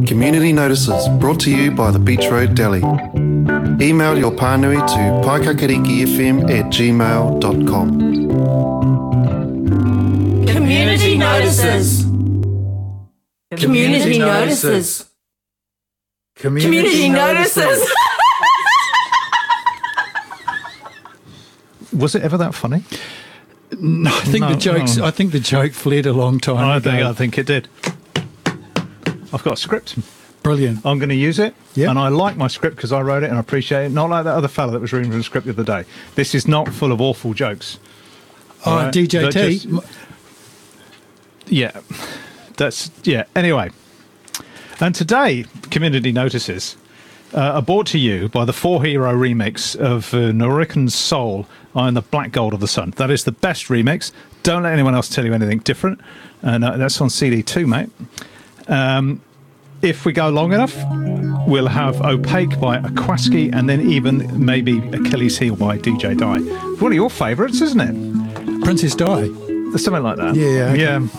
Community Notices, brought to you by the Beach Road Deli. Email your pānui to paikakarikifm@gmail.com. Community Notices. Community Notices. Community Notices. Was it ever that funny? No, I think the joke fled a long time ago. I think it did. I've got a script. Brilliant. I'm going to use it. Yep. And I like my script because I wrote it and I appreciate it. Not like that other fella that was reading from the script the other day. This is not full of awful jokes. Oh, Right? DJT. Anyway. And today, Community Notices are brought to you by the Four Hero remix of Norican Soul, I Am the Black Gold of the Sun. That is the best remix. Don't let anyone else tell you anything different. And that's on CD 2, mate. If we go long enough, we'll have Opaque by Aquaski and then even maybe Achilles Heel by DJ Di. One of your favourites, isn't it? Princess Di. Something like that. Yeah. Okay. Yeah.